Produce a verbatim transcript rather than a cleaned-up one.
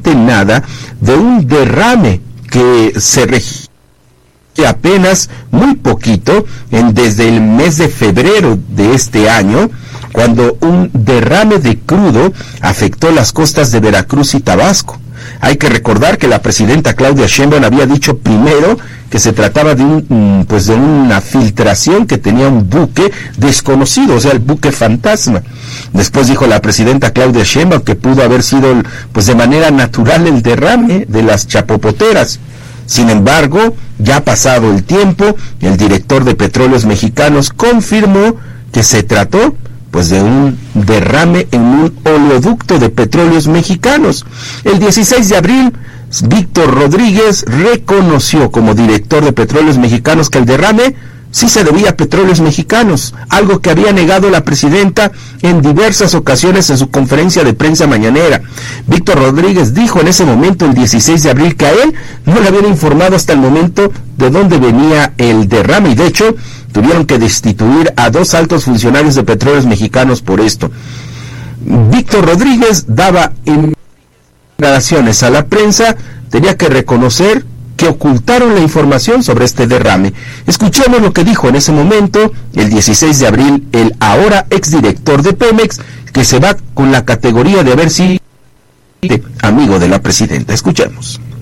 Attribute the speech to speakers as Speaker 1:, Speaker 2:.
Speaker 1: absolutamente nada de un derrame que se registra apenas muy poquito en, desde el mes de febrero de este año, cuando un derrame de crudo afectó las costas de Veracruz y Tabasco. Hay que recordar que la presidenta Claudia Sheinbaum había dicho primero que se trataba de un, pues de una filtración que tenía un buque desconocido, o sea, el buque fantasma. Después dijo la presidenta Claudia Sheinbaum que pudo haber sido, pues de manera natural, el derrame de las chapopoteras. Sin embargo, ya pasado el tiempo, el director de Petróleos Mexicanos confirmó que se trató pues de un derrame en un oleoducto de Petróleos Mexicanos. El dieciséis de abril, Víctor Rodríguez reconoció como director de Petróleos Mexicanos que el derrame sí se debía a Petróleos Mexicanos, algo que había negado la presidenta en diversas ocasiones en su conferencia de prensa mañanera. Víctor Rodríguez dijo en ese momento, el dieciséis de abril, que a él no le habían informado hasta el momento de dónde venía el derrame, y de hecho tuvieron que destituir a dos altos funcionarios de Petróleos Mexicanos por esto. Víctor Rodríguez daba declaraciones a la prensa, tenía que reconocer que ocultaron la información sobre este derrame. Escuchemos lo que dijo en ese momento, el dieciséis de abril, el ahora exdirector de Pemex, que se va con la categoría de haber sido amigo de la presidenta. Escuchemos.